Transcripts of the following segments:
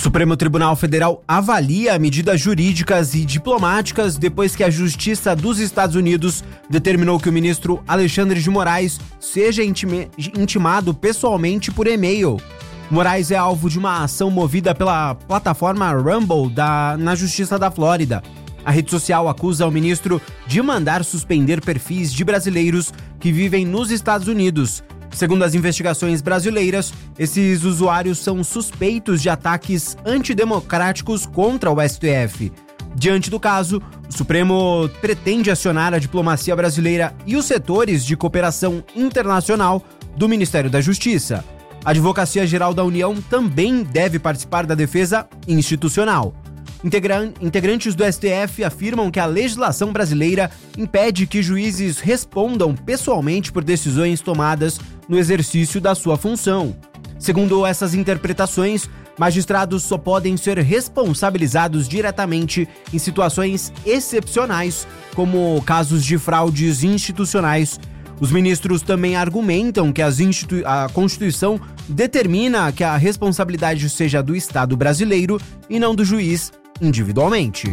O Supremo Tribunal Federal avalia medidas jurídicas e diplomáticas depois que a Justiça dos Estados Unidos determinou que o ministro Alexandre de Moraes seja intimado pessoalmente por e-mail. Moraes é alvo de uma ação movida pela plataforma Rumble na Justiça da Flórida. A rede social acusa o ministro de mandar suspender perfis de brasileiros que vivem nos Estados Unidos. Segundo as investigações brasileiras, esses usuários são suspeitos de ataques antidemocráticos contra o STF. Diante do caso, o Supremo pretende acionar a diplomacia brasileira e os setores de cooperação internacional do Ministério da Justiça. A Advocacia Geral da União também deve participar da defesa institucional. Integrantes do STF afirmam que a legislação brasileira impede que juízes respondam pessoalmente por decisões tomadas no exercício da sua função. Segundo essas interpretações, magistrados só podem ser responsabilizados diretamente em situações excepcionais, como casos de fraudes institucionais. Os ministros também argumentam que a Constituição determina que a responsabilidade seja do Estado brasileiro e não do juiz individualmente.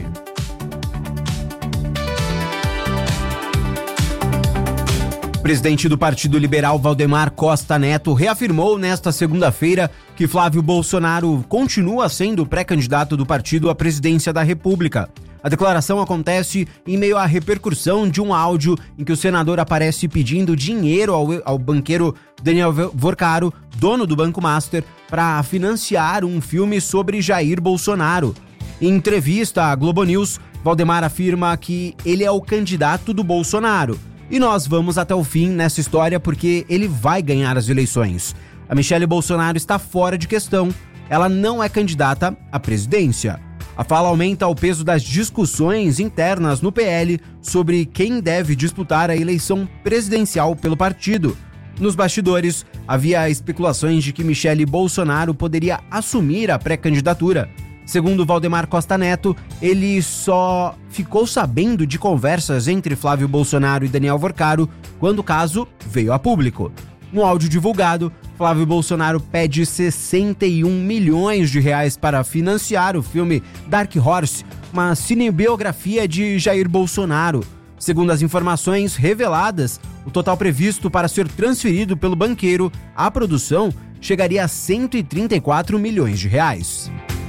O presidente do Partido Liberal, Valdemar Costa Neto, reafirmou nesta segunda-feira que Flávio Bolsonaro continua sendo pré-candidato do partido à presidência da República. A declaração acontece em meio à repercussão de um áudio em que o senador aparece pedindo dinheiro ao banqueiro Daniel Vorcaro, dono do Banco Master, para financiar um filme sobre Jair Bolsonaro. Em entrevista à Globo News, Valdemar afirma que ele é o candidato do Bolsonaro. E nós vamos até o fim nessa história porque ele vai ganhar as eleições. A Michelle Bolsonaro está fora de questão. Ela não é candidata à presidência. A fala aumenta o peso das discussões internas no PL sobre quem deve disputar a eleição presidencial pelo partido. Nos bastidores, havia especulações de que Michelle Bolsonaro poderia assumir a pré-candidatura. Segundo Valdemar Costa Neto, ele só ficou sabendo de conversas entre Flávio Bolsonaro e Daniel Vorcaro quando o caso veio a público. No áudio divulgado, Flávio Bolsonaro pede 61 milhões de reais para financiar o filme Dark Horse, uma cinebiografia de Jair Bolsonaro. Segundo as informações reveladas, o total previsto para ser transferido pelo banqueiro à produção chegaria a 134 milhões de reais.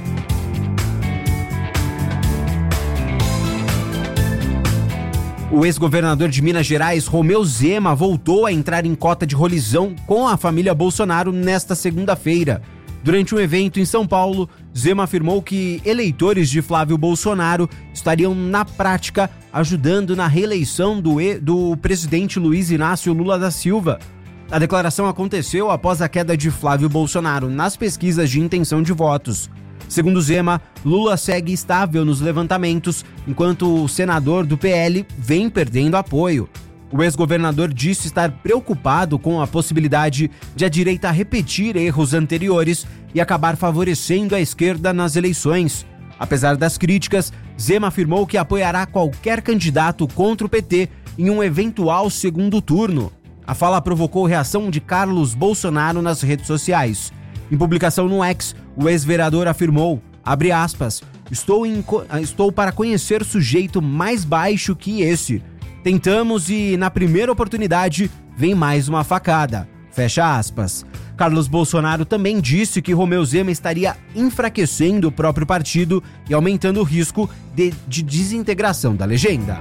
O ex-governador de Minas Gerais, Romeu Zema, voltou a entrar em cota de rolisão com a família Bolsonaro nesta segunda-feira. Durante um evento em São Paulo, Zema afirmou que eleitores de Flávio Bolsonaro estariam, na prática, ajudando na reeleição do presidente Luiz Inácio Lula da Silva. A declaração aconteceu após a queda de Flávio Bolsonaro nas pesquisas de intenção de votos. Segundo Zema, Lula segue estável nos levantamentos, enquanto o senador do PL vem perdendo apoio. O ex-governador disse estar preocupado com a possibilidade de a direita repetir erros anteriores e acabar favorecendo a esquerda nas eleições. Apesar das críticas, Zema afirmou que apoiará qualquer candidato contra o PT em um eventual segundo turno. A fala provocou reação de Carlos Bolsonaro nas redes sociais. Em publicação no X, o ex-vereador afirmou, abre aspas, estou para conhecer sujeito mais baixo que esse. Tentamos e, na primeira oportunidade, vem mais uma facada. Fecha aspas. Carlos Bolsonaro também disse que Romeu Zema estaria enfraquecendo o próprio partido e aumentando o risco de desintegração da legenda.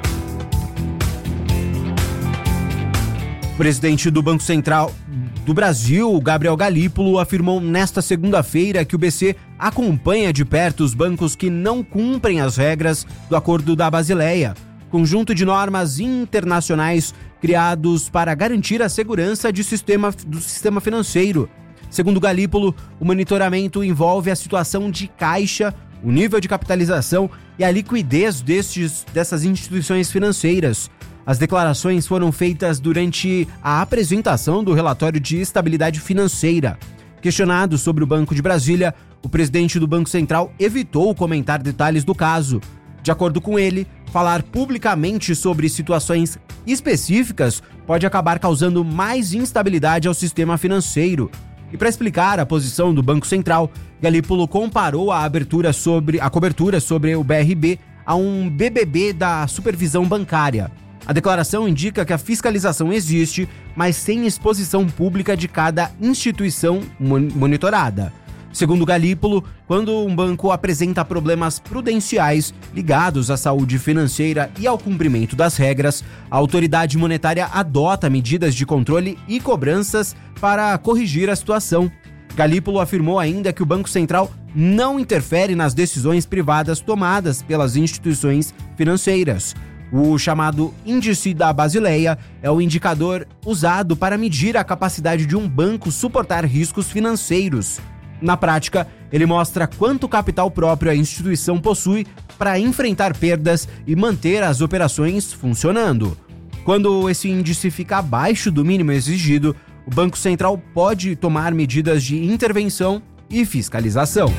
O presidente do Banco Central do Brasil, Gabriel Galípolo, afirmou nesta segunda-feira que o BC acompanha de perto os bancos que não cumprem as regras do Acordo da Basileia, conjunto de normas internacionais criados para garantir a segurança do sistema financeiro. Segundo Galípolo, o monitoramento envolve a situação de caixa, o nível de capitalização e a liquidez dessas instituições financeiras. As declarações foram feitas durante a apresentação do relatório de estabilidade financeira. Questionado sobre o Banco de Brasília, o presidente do Banco Central evitou comentar detalhes do caso. De acordo com ele, falar publicamente sobre situações específicas pode acabar causando mais instabilidade ao sistema financeiro. E para explicar a posição do Banco Central, Galípolo comparou a cobertura sobre o BRB a um BBB da supervisão bancária. A declaração indica que a fiscalização existe, mas sem exposição pública de cada instituição monitorada. Segundo Galípolo, quando um banco apresenta problemas prudenciais ligados à saúde financeira e ao cumprimento das regras, a autoridade monetária adota medidas de controle e cobranças para corrigir a situação. Galípolo afirmou ainda que o Banco Central não interfere nas decisões privadas tomadas pelas instituições financeiras. O chamado Índice da Basileia é o indicador usado para medir a capacidade de um banco suportar riscos financeiros. Na prática, ele mostra quanto capital próprio a instituição possui para enfrentar perdas e manter as operações funcionando. Quando esse índice fica abaixo do mínimo exigido, o Banco Central pode tomar medidas de intervenção e fiscalização.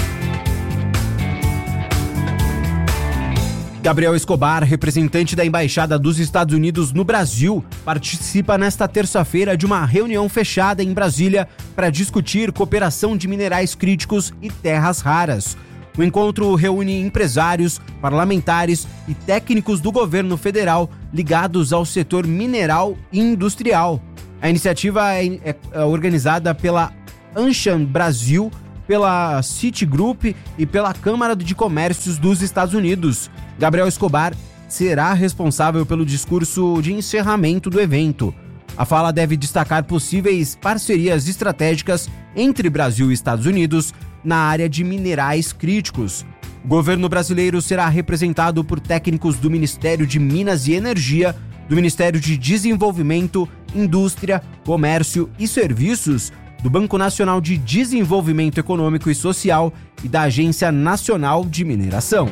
Gabriel Escobar, representante da Embaixada dos Estados Unidos no Brasil, participa nesta terça-feira de uma reunião fechada em Brasília para discutir cooperação de minerais críticos e terras raras. O encontro reúne empresários, parlamentares e técnicos do governo federal ligados ao setor mineral e industrial. A iniciativa é organizada pela Anshan Brasil, pela Citigroup e pela Câmara de Comércios dos Estados Unidos. Gabriel Escobar será responsável pelo discurso de encerramento do evento. A fala deve destacar possíveis parcerias estratégicas entre Brasil e Estados Unidos na área de minerais críticos. O governo brasileiro será representado por técnicos do Ministério de Minas e Energia, do Ministério de Desenvolvimento, Indústria, Comércio e Serviços, do Banco Nacional de Desenvolvimento Econômico e Social e da Agência Nacional de Mineração.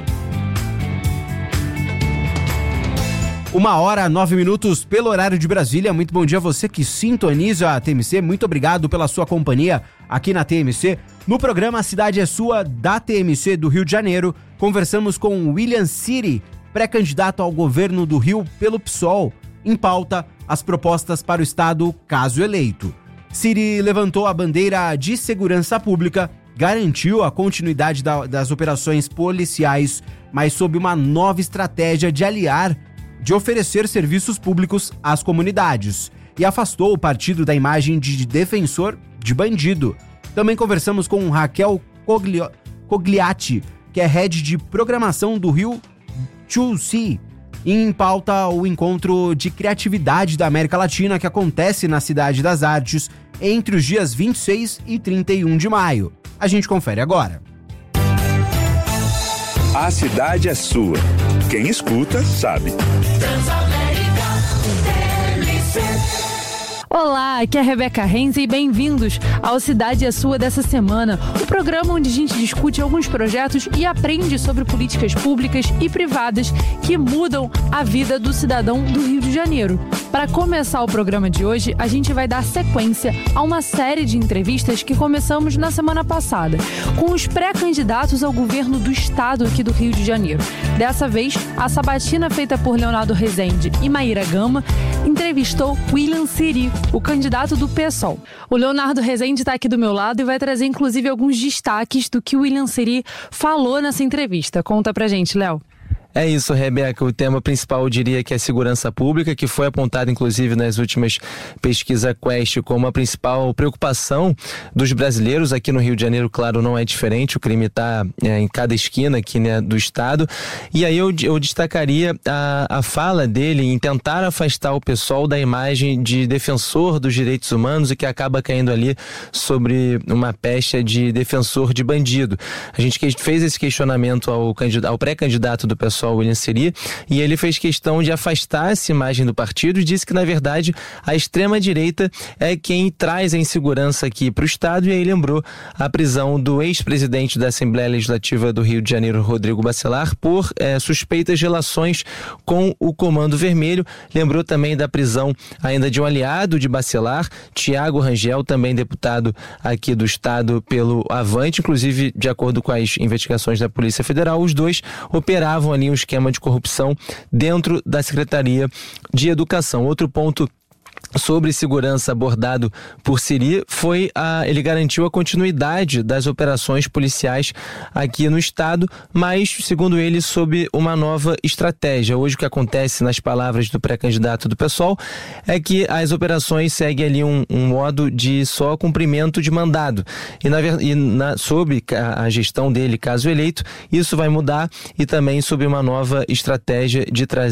1h09 pelo horário de Brasília. Muito bom dia a você que sintoniza a TMC. Muito obrigado pela sua companhia aqui na TMC. No programa A Cidade é Sua, da TMC do Rio de Janeiro, conversamos com William Siri, pré-candidato ao governo do Rio pelo PSOL. Em pauta, as propostas para o Estado caso eleito. Siri levantou a bandeira de segurança pública, garantiu a continuidade das operações policiais, mas sob uma nova estratégia de oferecer serviços públicos às comunidades, e afastou o partido da imagem de defensor de bandido. Também conversamos com Raquel Cogliatti, que é head de programação do Rio 2C. E em pauta, o encontro de criatividade da América Latina, que acontece na Cidade das Artes entre os dias 26 e 31 de maio. A gente confere agora. A cidade é sua. Quem escuta, sabe. Olá, aqui é a Rebeca Renze e bem-vindos ao Cidade é Sua dessa semana, o programa onde a gente discute alguns projetos e aprende sobre políticas públicas e privadas que mudam a vida do cidadão do Rio de Janeiro. Para começar o programa de hoje, a gente vai dar sequência a uma série de entrevistas que começamos na semana passada, com os pré-candidatos ao governo do estado aqui do Rio de Janeiro. Dessa vez, a sabatina feita por Leonardo Rezende e Maíra Gama entrevistou William Siri, o candidato do PSOL. O Leonardo Rezende está aqui do meu lado e vai trazer, inclusive, alguns destaques do que o William Siri falou nessa entrevista. Conta pra gente, Léo. É isso, Rebeca. O tema principal, eu diria, que é a segurança pública, que foi apontado, inclusive, nas últimas pesquisas Quest como a principal preocupação dos brasileiros. Aqui no Rio de Janeiro, claro, não é diferente. O crime está em cada esquina aqui, né, do estado. E aí eu destacaria a fala dele em tentar afastar o pessoal da imagem de defensor dos direitos humanos e que acaba caindo ali sobre uma pecha de defensor de bandido. A gente fez esse questionamento ao pré-candidato do PSOL, William Siri, e ele fez questão de afastar essa imagem do partido e disse que, na verdade, a extrema-direita é quem traz a insegurança aqui para o Estado, e aí lembrou a prisão do ex-presidente da Assembleia Legislativa do Rio de Janeiro, Rodrigo Bacelar, por suspeitas relações com o Comando Vermelho. Lembrou também da prisão ainda de um aliado de Bacelar, Tiago Rangel, também deputado aqui do Estado pelo Avante. Inclusive, de acordo com as investigações da Polícia Federal, os dois operavam ali um esquema de corrupção dentro da Secretaria de Educação. Outro ponto sobre segurança abordado por Siri ele garantiu a continuidade das operações policiais aqui no estado, mas, segundo ele, sob uma nova estratégia. Hoje o que acontece, nas palavras do pré-candidato do PSOL, é que as operações seguem ali um modo de só cumprimento de mandado. Sob a gestão dele, caso eleito, isso vai mudar, e também sob uma nova estratégia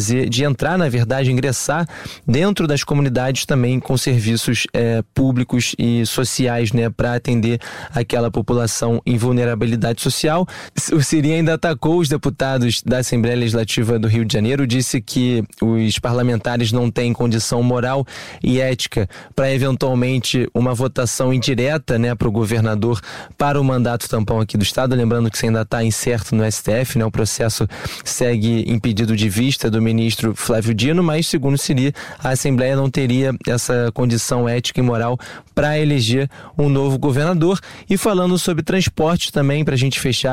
ingressar dentro das comunidades também com serviços públicos e sociais, né, para atender aquela população em vulnerabilidade social. O Siri ainda atacou os deputados da Assembleia Legislativa do Rio de Janeiro, disse que os parlamentares não têm condição moral e ética para eventualmente uma votação indireta, né, para o governador para o mandato tampão aqui do estado. Lembrando que isso ainda está incerto no STF, né, o processo segue em pedido de vista do ministro Flávio Dino, mas, segundo Siri, a Assembleia não teria essa condição ética e moral para eleger um novo governador. E falando sobre transporte também, para a gente fechar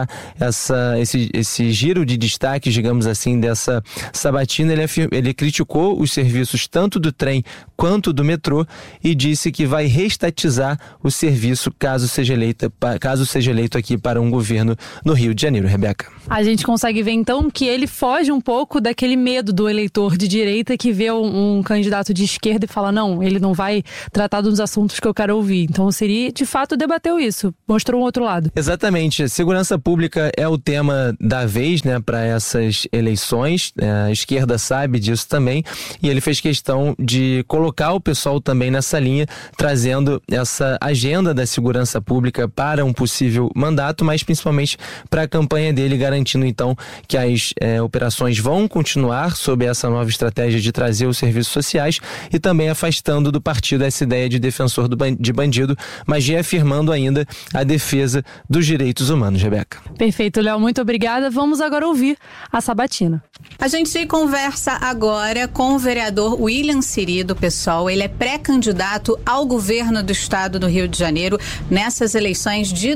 esse giro de destaques, digamos assim, dessa sabatina, ele criticou os serviços tanto do trem quanto do metrô e disse que vai reestatizar o serviço caso seja eleito aqui para um governo no Rio de Janeiro. Rebeca. A gente consegue ver então que ele foge um pouco daquele medo do eleitor de direita que vê um candidato de esquerda e fala, não, ele não vai tratar dos assuntos que eu quero ouvir. Então o Siri, de fato, debateu isso, mostrou um outro lado. Exatamente. Segurança pública é o tema da vez, né, para essas eleições. A esquerda sabe disso também, e ele fez questão de colocar o pessoal também nessa linha, trazendo essa agenda da segurança pública para um possível mandato, mas principalmente para a campanha dele, garantindo então que as operações vão continuar sob essa nova estratégia de trazer os serviços sociais, e também afastando do partido essa ideia de defensor de bandido, mas reafirmando ainda a defesa dos direitos humanos. Rebeca. Perfeito, Léo, muito obrigada. Vamos agora ouvir a sabatina. A gente conversa agora com o vereador William Siri, do PSOL. Ele é pré-candidato ao governo do estado do Rio de Janeiro nessas eleições de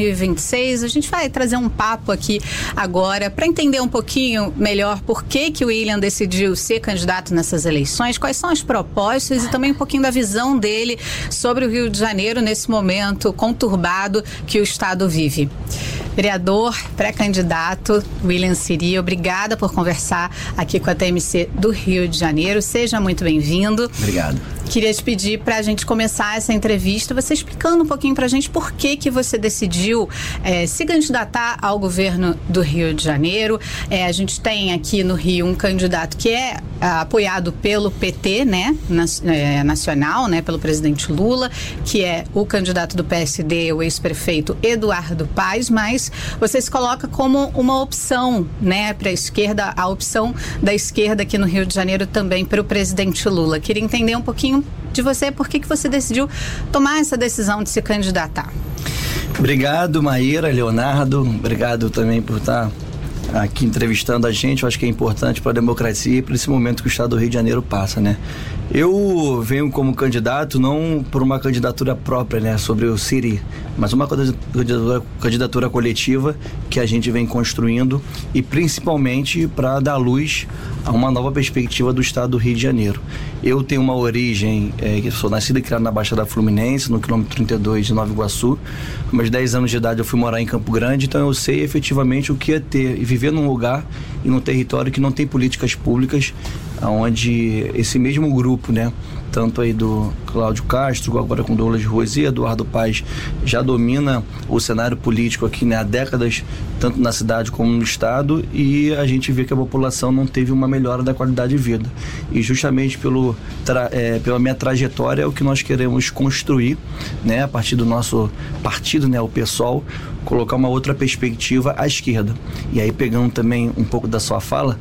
2026. A gente vai trazer um papo aqui agora para entender um pouquinho melhor por que o William decidiu ser candidato nessas eleições, quais são as propostas e também um pouquinho da visão dele sobre o Rio de Janeiro nesse momento conturbado que o estado vive. Vereador, pré-candidato William Siri, obrigada por conversar aqui com a TMC do Rio de Janeiro. Seja muito bem-vindo. Obrigado. Queria te pedir para a gente começar essa entrevista, você explicando um pouquinho para a gente por que você decidiu se candidatar ao governo do Rio de Janeiro. A gente tem aqui no Rio um candidato que é apoiado pelo PT, né, nacional, né, pelo presidente Lula, que é o candidato do PSD, o ex-prefeito Eduardo Paes, mas você se coloca como uma opção, né, para a esquerda, a opção da esquerda aqui no Rio de Janeiro também para o presidente Lula. Queria entender um pouquinho de você, por que você decidiu tomar essa decisão de se candidatar. Obrigado, Maíra, Leonardo, obrigado também por estar aqui entrevistando a gente. Eu acho que é importante para a democracia e para esse momento que o estado do Rio de Janeiro passa, né? Eu venho como candidato não por uma candidatura própria, né, sobre o Siri, mas uma candidatura coletiva que a gente vem construindo, e principalmente para dar luz a uma nova perspectiva do estado do Rio de Janeiro. Eu tenho uma origem, eu sou nascido e criado na Baixada Fluminense, no quilômetro 32 de Nova Iguaçu. Com meus 10 anos de idade eu fui morar em Campo Grande, então eu sei efetivamente o que é ter e viver num lugar e num território que não tem políticas públicas, onde esse mesmo grupo, né, tanto aí do Cláudio Castro, agora com Douglas Ruas e Eduardo Paes, já domina o cenário político aqui, né, há décadas, tanto na cidade como no estado, e a gente vê que a população não teve uma melhora da qualidade de vida. E justamente pela minha trajetória é o que nós queremos construir, né, a partir do nosso partido, né, o PSOL, colocar uma outra perspectiva à esquerda. E aí, pegando também um pouco da sua fala,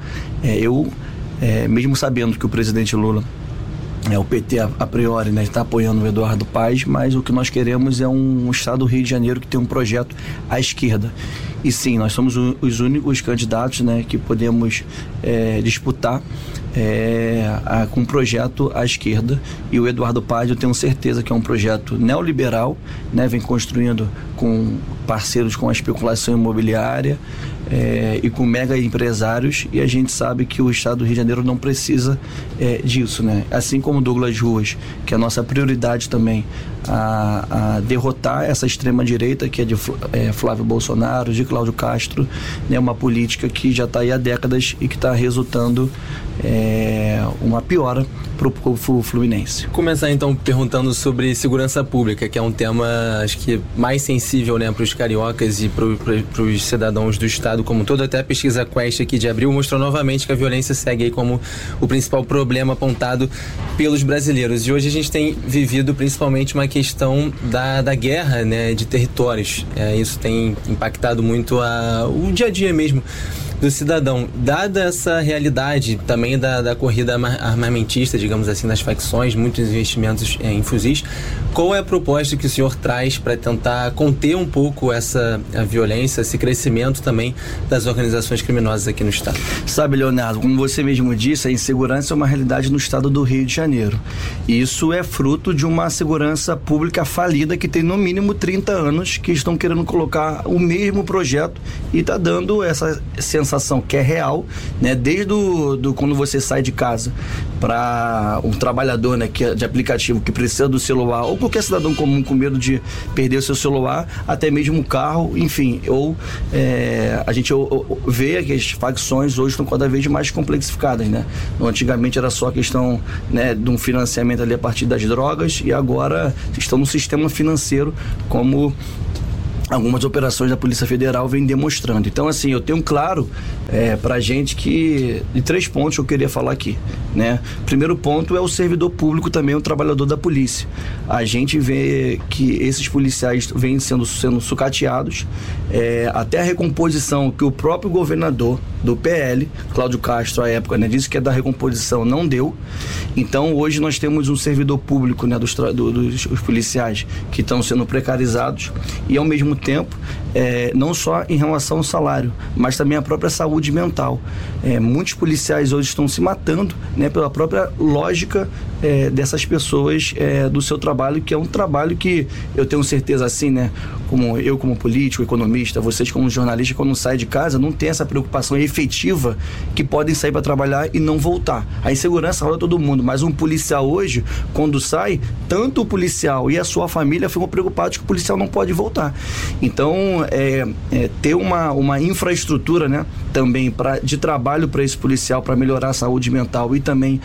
mesmo sabendo que o presidente Lula, o PT a priori, né, está apoiando o Eduardo Paes, mas o que nós queremos é um estado do Rio de Janeiro que tem um projeto à esquerda. E sim, nós somos os únicos candidatos, né, que podemos disputar com um projeto à esquerda, e o Eduardo Paes, eu tenho certeza que é um projeto neoliberal, né, vem construindo com parceiros com a especulação imobiliária e com mega empresários, e a gente sabe que o estado do Rio de Janeiro não precisa disso, né? Assim como Douglas Ruas, que é a nossa prioridade também a derrotar essa extrema-direita que é de Flávio Bolsonaro, de Cláudio Castro, né? Uma política que já está aí há décadas e que está resultando uma piora para o povo fluminense. Começar então perguntando sobre segurança pública, que é um tema acho que mais sensível, né, para os cariocas e para os cidadãos do estado como um todo. Até a pesquisa Quest aqui de abril mostrou novamente que a violência segue aí como o principal problema apontado pelos brasileiros. E hoje a gente tem vivido principalmente uma questão da guerra, né, de territórios. Isso tem impactado muito o dia a dia mesmo do cidadão. Dada essa realidade também da corrida armamentista, digamos assim, das facções, muitos investimentos em fuzis, qual é a proposta que o senhor traz para tentar conter um pouco a violência, esse crescimento também das organizações criminosas aqui no estado? Sabe, Leonardo, como você mesmo disse, a insegurança é uma realidade no estado do Rio de Janeiro. Isso é fruto de uma segurança pública falida que tem no mínimo 30 anos, que estão querendo colocar o mesmo projeto e está dando essa sensação que é real, né? Desde quando você sai de casa para um trabalhador, né, que é de aplicativo, que precisa do celular, ou qualquer cidadão comum com medo de perder o seu celular, até mesmo o carro, enfim, a gente vê que as facções hoje estão cada vez mais complexificadas, né? Antigamente era só questão, né, de um financiamento ali a partir das drogas, e agora estão no sistema financeiro, como algumas operações da Polícia Federal vêm demonstrando. Então, assim, eu tenho claro pra gente que de 3 pontos eu queria falar aqui, né? Primeiro ponto é o servidor público, também o trabalhador da polícia. A gente vê que esses policiais vêm sendo sucateados, até a recomposição que o próprio governador do PL, Cláudio Castro, à época, né, disse que é da recomposição, não deu. Então, hoje nós temos um servidor público, né, dos policiais que estão sendo precarizados, e ao mesmo tempo, não só em relação ao salário, mas também a própria saúde mental. Muitos policiais hoje estão se matando, né, pela própria lógica dessas pessoas, do seu trabalho, que é um trabalho que eu tenho certeza, assim, né, como político, economista, vocês como jornalistas, quando saem de casa, não tem essa preocupação efetiva que podem sair para trabalhar e não voltar. A insegurança rola todo mundo, mas um policial hoje, quando sai, tanto o policial e a sua família ficam preocupados que o policial não pode voltar. Então, ter uma infraestrutura, né, também de trabalho para esse policial, para melhorar a saúde mental e também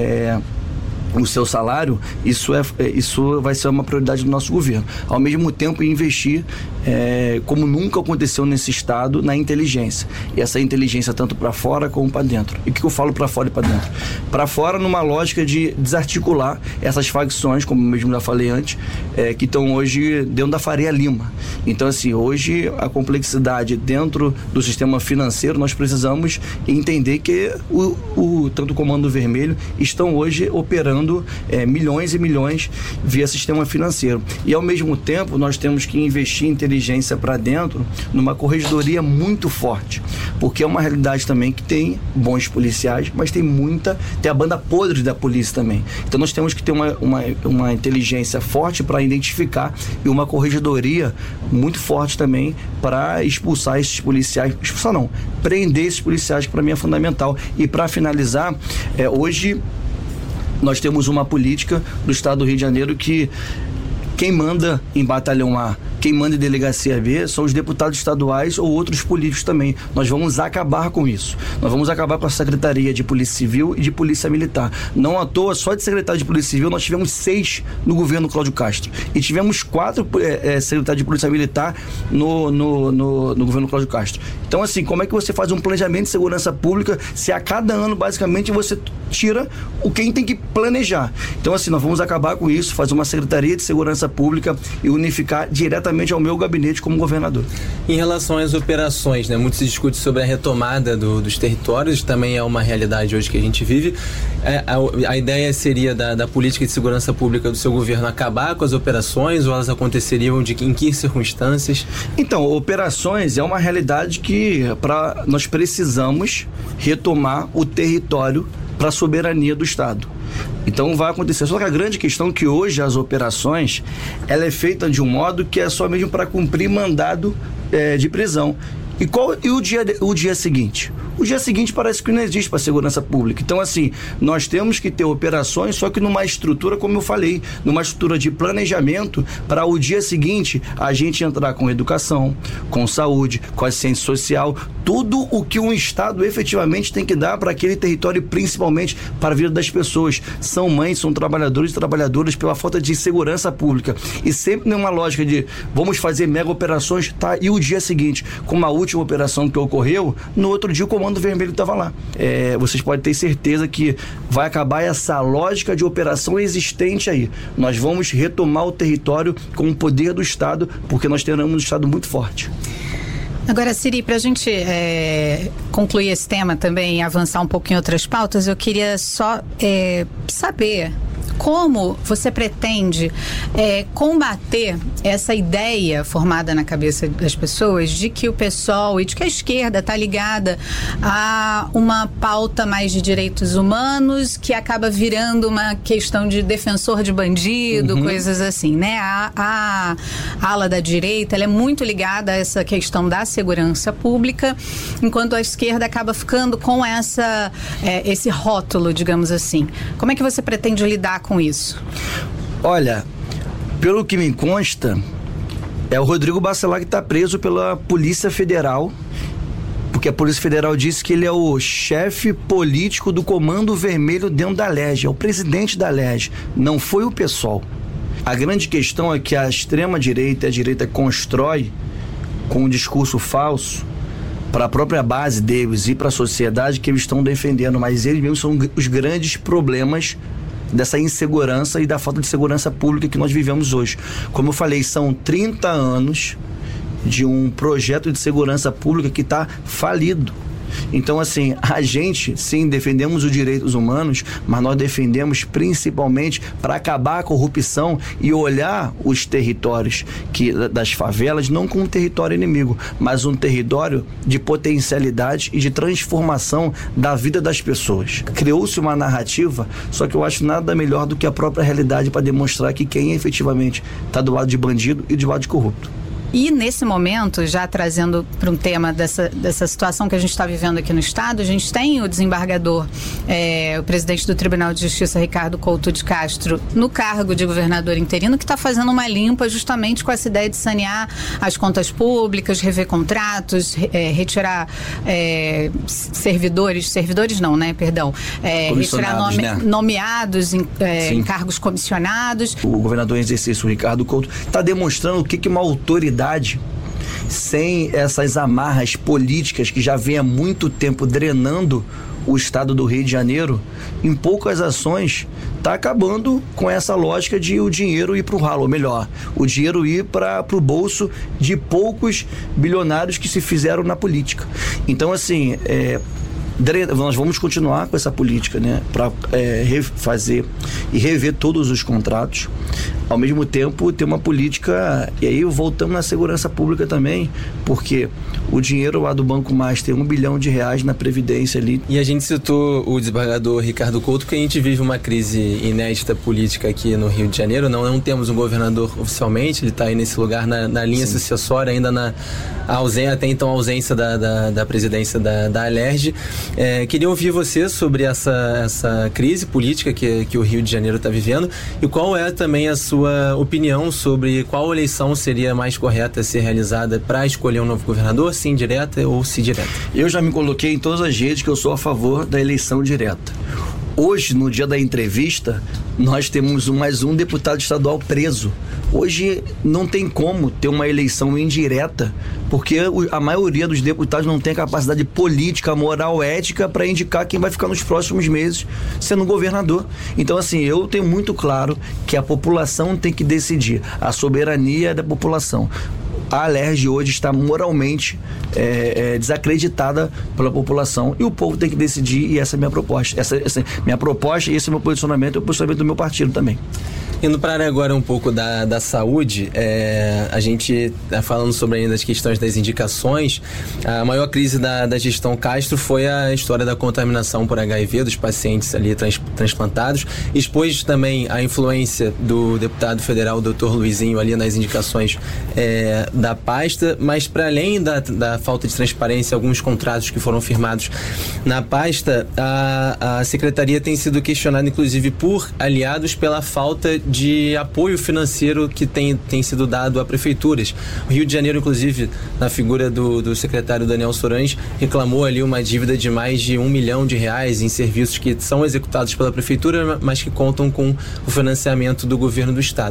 o seu salário, isso vai ser uma prioridade do nosso governo. Ao mesmo tempo, investir, como nunca aconteceu nesse estado, na inteligência. E essa inteligência tanto para fora como para dentro. E o que eu falo para fora e para dentro? Para fora, numa lógica de desarticular essas facções, como eu mesmo já falei antes, que estão hoje dentro da Faria Lima. Então, assim, hoje a complexidade dentro do sistema financeiro, nós precisamos entender que tanto o Comando Vermelho estão hoje operando milhões e milhões via sistema financeiro. E ao mesmo tempo nós temos que investir inteligência para dentro numa corregedoria muito forte, porque é uma realidade também que tem bons policiais, mas tem a banda podre da polícia também. Então nós temos que ter uma inteligência forte para identificar e uma corregedoria muito forte também para expulsar esses policiais, prender esses policiais, que para mim é fundamental. E para finalizar, hoje nós temos uma política do estado do Rio de Janeiro que quem manda em batalhão A, quem manda em delegacia B são os deputados estaduais ou outros políticos também. Nós vamos acabar com isso. Nós vamos acabar com a Secretaria de Polícia Civil e de Polícia Militar. Não à toa, só de secretário de Polícia Civil nós tivemos 6 no governo Cláudio Castro. E tivemos 4 secretários de Polícia Militar no governo Cláudio Castro. Então, assim, como é que você faz um planejamento de segurança pública se a cada ano, basicamente, você tira quem tem que planejar? Então, assim, nós vamos acabar com isso, fazer uma Secretaria de Segurança Pública e unificar diretamente ao meu gabinete como governador. Em relação às operações, né, muito se discute sobre a retomada dos territórios, também é uma realidade hoje que a gente vive. A ideia seria da política de segurança pública do seu governo acabar com as operações, ou elas aconteceriam em que circunstâncias? Então, operações é uma realidade que nós precisamos retomar o território para a soberania do Estado. Então vai acontecer. Só que a grande questão é que hoje as operações, ela é feita de um modo que é só mesmo para cumprir mandado de prisão. E o dia seguinte? O dia seguinte parece que não existe para a segurança pública. Então, assim, nós temos que ter operações, só que numa estrutura, como eu falei, numa estrutura de planejamento, para o dia seguinte a gente entrar com educação, com saúde, com assistência social, tudo o que um Estado efetivamente tem que dar para aquele território, principalmente para a vida das pessoas. São mães, são trabalhadores e trabalhadoras pela falta de segurança pública. E sempre numa lógica de vamos fazer mega operações, tá? E o dia seguinte, como a última operação que ocorreu, no outro dia o Comando Vermelho estava lá. Vocês podem ter certeza que vai acabar essa lógica de operação existente aí. Nós vamos retomar o território com o poder do Estado, porque nós teremos um Estado muito forte. Agora, Siri, para a gente concluir esse tema também e avançar um pouco em outras pautas, eu queria só saber como você pretende combater essa ideia formada na cabeça das pessoas de que o PSOL e de que a esquerda está ligada a uma pauta mais de direitos humanos que acaba virando uma questão de defensor de bandido, coisas assim, né? A ala da direita, ela é muito ligada a essa questão da segurança pública, enquanto a esquerda acaba ficando com esse rótulo, digamos assim. Como é que você pretende lidar com isso? Olha, pelo que me consta, é o Rodrigo Bacelar que está preso pela Polícia Federal, porque a Polícia Federal disse que ele é o chefe político do Comando Vermelho dentro da LERJ, é o presidente da LERJ, não foi o PSOL. A grande questão é que a extrema-direita e a direita constrói com um discurso falso para a própria base deles e para a sociedade que eles estão defendendo, mas eles mesmos são os grandes problemas dessa insegurança e da falta de segurança pública que nós vivemos hoje. Como eu falei, são 30 anos de um projeto de segurança pública que está falido. Então, assim, a gente, sim, defendemos os direitos humanos, mas nós defendemos principalmente para acabar a corrupção e olhar os territórios das favelas não como um território inimigo, mas um território de potencialidade e de transformação da vida das pessoas. Criou-se uma narrativa, só que eu acho nada melhor do que a própria realidade para demonstrar que quem efetivamente está do lado de bandido e do lado de corrupto. E nesse momento, já trazendo para um tema dessa situação que a gente está vivendo aqui no Estado, a gente tem o desembargador, o presidente do Tribunal de Justiça, Ricardo Couto de Castro, no cargo de governador interino, que está fazendo uma limpa justamente com essa ideia de sanear as contas públicas, rever contratos, retirar servidores não, né, perdão, retirar nomeados em cargos comissionados. O governador em exercício, o Ricardo Couto, está demonstrando o que uma autoridade sem essas amarras políticas que já vem há muito tempo drenando o estado do Rio de Janeiro, em poucas ações, está acabando com essa lógica de o dinheiro ir para o ralo, ou melhor, o dinheiro ir para o bolso de poucos bilionários que se fizeram na política. Então, assim, nós vamos continuar com essa política, né, para refazer e rever todos os contratos. Ao mesmo tempo, ter uma política, e aí voltamos na segurança pública também, porque o dinheiro lá do Banco Master, R$1 bilhão na Previdência ali. E a gente citou o desembargador Ricardo Couto, porque a gente vive uma crise inédita política aqui no Rio de Janeiro. Não temos um governador oficialmente, ele está aí nesse lugar na linha sucessória, ainda até então a ausência da presidência da LERJ. Queria ouvir você sobre essa crise política que o Rio de Janeiro está vivendo e qual é também a sua opinião sobre qual eleição seria mais correta a ser realizada para escolher um novo governador, se indireta ou se direta. Eu já me coloquei em todas as redes que eu sou a favor da eleição direta. Hoje, no dia da entrevista, nós temos mais um deputado estadual preso. Hoje não tem como ter uma eleição indireta, porque a maioria dos deputados não tem a capacidade política, moral, ética para indicar quem vai ficar nos próximos meses sendo governador. Então, assim, eu tenho muito claro que a população tem que decidir, a soberania é da população. A LERJ hoje está moralmente desacreditada pela população e o povo tem que decidir, e essa é a minha proposta. Essa é minha proposta e esse é o meu posicionamento, e o posicionamento do meu partido também. Indo para agora um pouco da saúde, a gente falando sobre ainda as questões das indicações, a maior crise da gestão Castro foi a história da contaminação por HIV dos pacientes ali transplantados. Expôs também a influência do deputado federal, Dr. Luizinho, ali nas indicações da pasta, mas para além da falta de transparência, alguns contratos que foram firmados na pasta, a secretaria tem sido questionada, inclusive, por aliados pela falta de apoio financeiro que tem sido dado a prefeituras. O Rio de Janeiro, inclusive, na figura do secretário Daniel Sorange, reclamou ali uma dívida de mais de R$1 milhão em serviços que são executados pela prefeitura, mas que contam com o financiamento do governo do estado.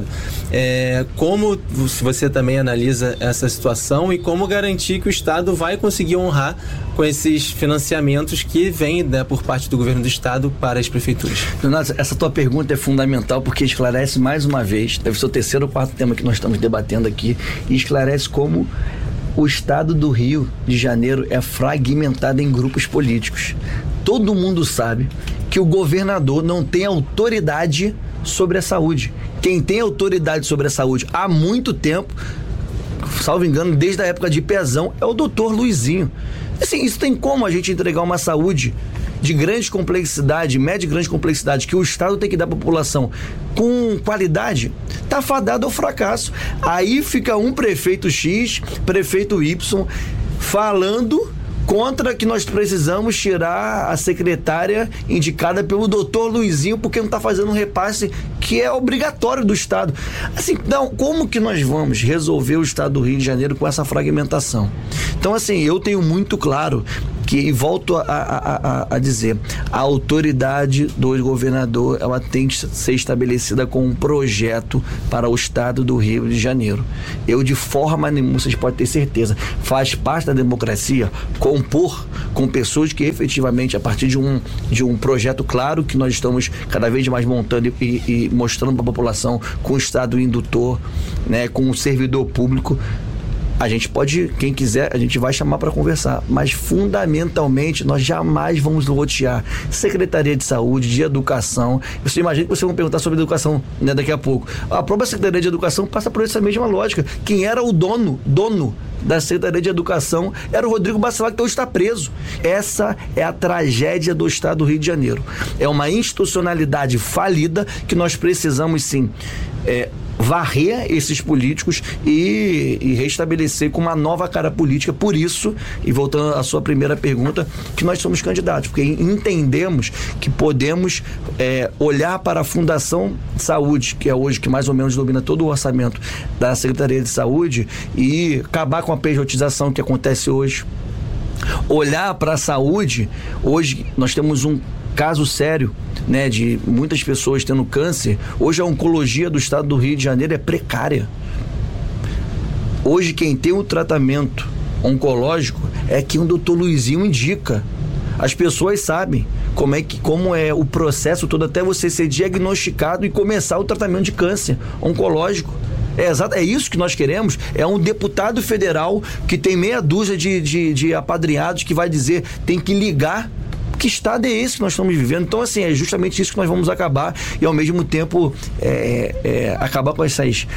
Como você também analisa essa situação e como garantir que o estado vai conseguir honrar com esses financiamentos que vêm, né, por parte do governo do estado para as prefeituras? Leonardo, essa tua pergunta é fundamental porque esclarece mais uma vez, deve ser o terceiro ou quarto tema que nós estamos debatendo aqui, e esclarece como o estado do Rio de Janeiro é fragmentado em grupos políticos. Todo mundo sabe que o governador não tem autoridade sobre a saúde. Quem tem autoridade sobre a saúde há muito tempo, salvo engano, desde a época de Pezão, é o Dr. Luizinho. Assim, isso tem como a gente entregar uma saúde de grande complexidade, média e grande complexidade, que o Estado tem que dar para a população com qualidade, tá fadado ao fracasso. Aí fica um prefeito X, prefeito Y, falando contra que nós precisamos tirar a secretária indicada pelo doutor Luizinho porque não está fazendo um repasse que é obrigatório do Estado. Assim, então, como que nós vamos resolver o Estado do Rio de Janeiro com essa fragmentação? Então, assim, eu tenho muito claro que, e volto a dizer, a autoridade do governador, ela tem que ser estabelecida com um projeto para o Estado do Rio de Janeiro. Eu, de forma nenhuma, vocês podem ter certeza, faz parte da democracia compor com pessoas que efetivamente, a partir de um projeto claro que nós estamos cada vez mais montando e mostrando para a população, com o Estado indutor, né, com o servidor público, a gente pode, quem quiser, a gente vai chamar para conversar, mas fundamentalmente nós jamais vamos lotear Secretaria de Saúde, de Educação. Você imagina que vocês vão perguntar sobre educação, né, daqui a pouco. A própria Secretaria de Educação passa por essa mesma lógica. Quem era o dono da Secretaria de Educação era o Rodrigo Bacelar, que hoje está preso. Essa é a tragédia do Estado do Rio de Janeiro. É uma institucionalidade falida que nós precisamos, sim, varrer esses políticos e restabelecer com uma nova cara política. Por isso, e voltando à sua primeira pergunta, que nós somos candidatos, porque entendemos que podemos olhar para a Fundação de Saúde, que é hoje que mais ou menos domina todo o orçamento da Secretaria de Saúde, e acabar com a pejotização que acontece hoje. Olhar para a saúde, hoje nós temos um caso sério, né, de muitas pessoas tendo câncer. Hoje a oncologia do Estado do Rio de Janeiro é precária. Hoje quem tem o tratamento oncológico é quem o doutor Luizinho indica. As pessoas sabem como é o processo todo até você ser diagnosticado e começar o tratamento de câncer oncológico. É isso que nós queremos. É um deputado federal que tem meia dúzia de apadrinhados que vai dizer, tem que ligar. Que estado é esse que nós estamos vivendo? Então, assim, é justamente isso que nós vamos acabar e, ao mesmo tempo, acabar com esse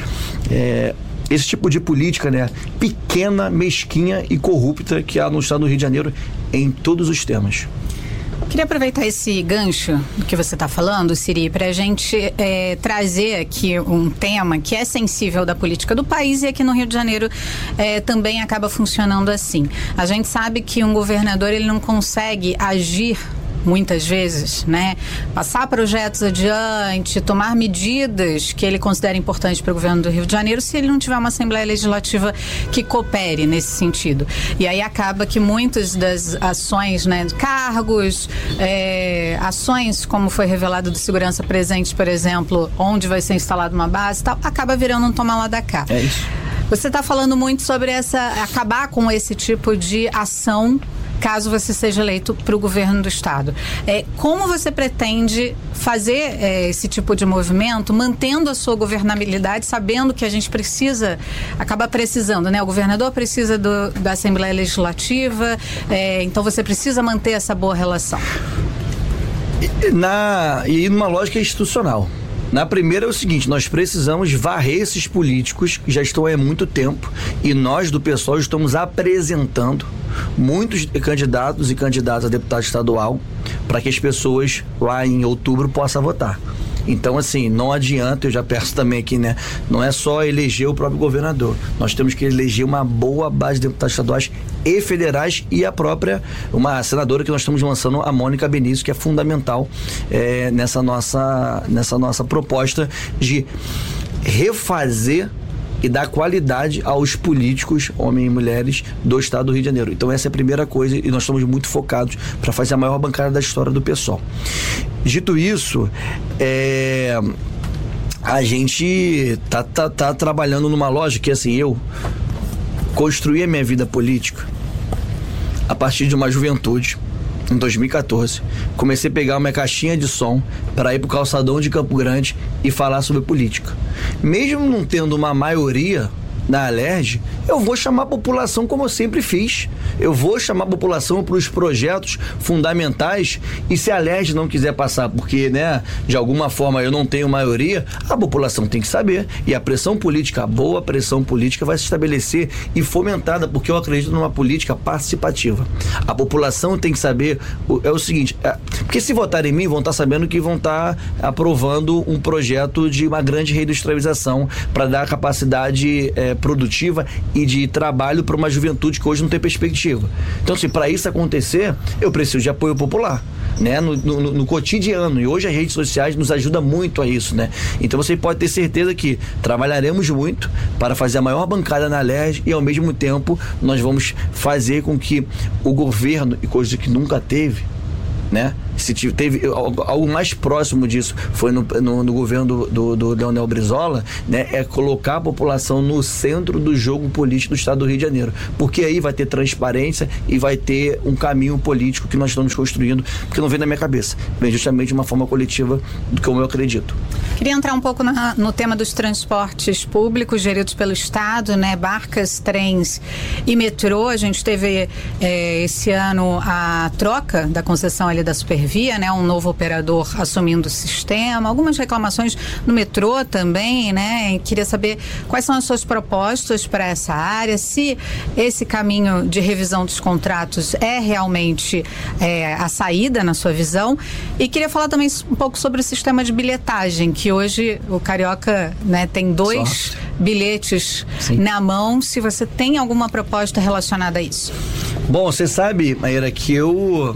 tipo de política, né, pequena, mesquinha e corrupta que há no Estado do Rio de Janeiro em todos os temas. Queria aproveitar esse gancho do que você está falando, Siri, para a gente trazer aqui um tema que é sensível da política do país e aqui no Rio de Janeiro também acaba funcionando assim. A gente sabe que um governador ele não consegue agir muitas vezes, né? Passar projetos adiante, tomar medidas que ele considera importantes para o governo do Rio de Janeiro se ele não tiver uma Assembleia Legislativa que coopere nesse sentido. E aí acaba que muitas das ações, né, cargos, ações como foi revelado do Segurança Presente, por exemplo, onde vai ser instalada uma base e tal, acaba virando um toma lá da cá. É isso. Você está falando muito sobre acabar com esse tipo de ação caso você seja eleito para o governo do Estado. Como você pretende fazer esse tipo de movimento, mantendo a sua governabilidade, sabendo que a gente acaba precisando, né? O governador precisa da Assembleia Legislativa, então você precisa manter essa boa relação. E numa lógica institucional. Na primeira é o seguinte, nós precisamos varrer esses políticos que já estão há muito tempo e nós do PSOL estamos apresentando muitos candidatos e candidatas a deputado estadual para que as pessoas lá em outubro possam votar. Então, assim, não adianta, eu já peço também aqui, né? Não é só eleger o próprio governador. Nós temos que eleger uma boa base de deputados estaduais e federais e a própria, uma senadora que nós estamos lançando, a Mônica Benício, que é fundamental nessa nossa proposta de refazer e dar qualidade aos políticos, homens e mulheres, do estado do Rio de Janeiro. Então essa é a primeira coisa e nós estamos muito focados para fazer a maior bancada da história do PSOL. Dito isso, a gente tá trabalhando numa lógica que, assim, eu construí a minha vida política a partir de uma juventude. Em 2014, comecei a pegar uma caixinha de som para ir pro calçadão de Campo Grande e falar sobre política. Mesmo não tendo uma maioria na Alerj, eu vou chamar a população como eu sempre fiz. Eu vou chamar a população para os projetos fundamentais e se a Alerj não quiser passar porque, né, de alguma forma eu não tenho maioria, a população tem que saber. E a pressão política, a boa pressão política vai se estabelecer e fomentada, porque eu acredito numa política participativa. A população tem que saber, é o seguinte, porque se votarem em mim, vão estar sabendo que vão estar aprovando um projeto de uma grande reindustrialização para dar capacidade produtiva e de trabalho para uma juventude que hoje não tem perspectiva. Então, assim, para isso acontecer, eu preciso de apoio popular, né? No cotidiano. E hoje as redes sociais nos ajudam muito a isso, né? Então você pode ter certeza que trabalharemos muito para fazer a maior bancada na Alerj e ao mesmo tempo nós vamos fazer com que o governo, e coisa que nunca teve, né? Se teve algo mais próximo disso foi no governo do Leonel Brizola, né? É colocar a população no centro do jogo político do estado do Rio de Janeiro, porque aí vai ter transparência e vai ter um caminho político que nós estamos construindo, porque não vem da minha cabeça, vem justamente de uma forma coletiva do que eu acredito. Queria entrar um pouco no tema dos transportes públicos geridos pelo estado, né? Barcas, trens e metrô. A gente teve esse ano a troca da concessão ali da Supervia, né? Um novo operador assumindo o sistema, algumas reclamações no metrô também, né? Queria saber quais são as suas propostas para essa área, se esse caminho de revisão dos contratos é realmente a saída na sua visão, e queria falar também um pouco sobre o sistema de bilhetagem, que hoje o Carioca, né, tem 2 bilhetes na mão, se você tem alguma proposta relacionada a isso. Bom, você sabe, Maíra, que eu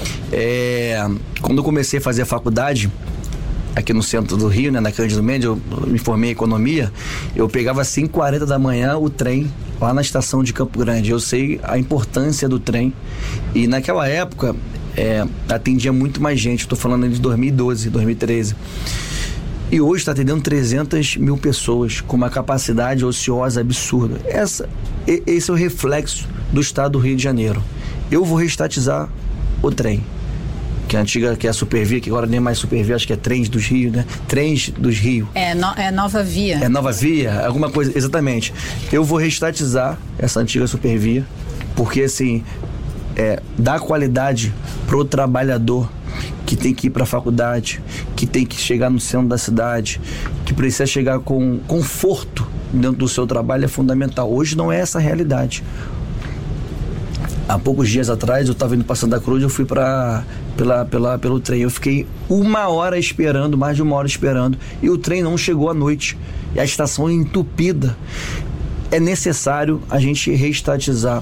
quando eu comecei a fazer a faculdade aqui no centro do Rio, né, na Cândido Mendes, eu me formei em economia, eu pegava às 5h40 da manhã o trem lá na estação de Campo Grande. Eu sei a importância do trem e naquela época atendia muito mais gente. Estou falando de 2012, 2013. E hoje está atendendo 300 mil pessoas com uma capacidade ociosa absurda. Esse é o reflexo do estado do Rio de Janeiro. Eu vou reestatizar o trem, que é a antiga, que é a Supervia, que agora nem é mais Supervia, acho que é Trens dos Rios, né? Trens dos Rios. É Nova Via. É Nova Via, alguma coisa, exatamente. Eu vou reestatizar essa antiga Supervia, porque assim, dá qualidade pro trabalhador que tem que ir para a faculdade, que tem que chegar no centro da cidade, que precisa chegar com conforto dentro do seu trabalho, é fundamental. Hoje não é essa a realidade. Há poucos dias atrás, eu estava indo para Santa Cruz, eu fui pelo trem. Eu fiquei 1 hora esperando, mais de 1 hora esperando, e o trem não chegou à noite. E a estação é entupida. É necessário a gente reestatizar